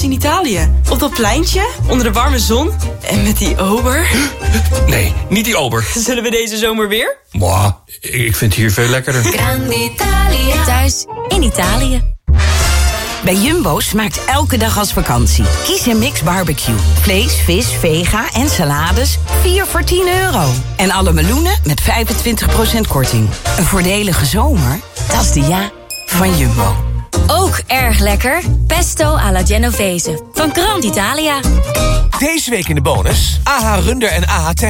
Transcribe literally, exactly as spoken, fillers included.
in Italië. Op dat pleintje, onder de warme zon. En met die ober. Nee, niet die ober. Zullen we deze zomer weer? Mwah, ik vind het hier veel lekkerder. Grande Italia. Thuis in Italië. Bij Jumbo smaakt elke dag als vakantie. Kies een mix barbecue. Vlees, vis, vega en salades. vier voor tien euro. En alle meloenen met vijfentwintig procent korting. Een voordelige zomer, dat is de ja van Jumbo. Ook erg lekker. Pesto alla Genovese. Van Grande Italia. Deze week in de bonus. A H Runder en A H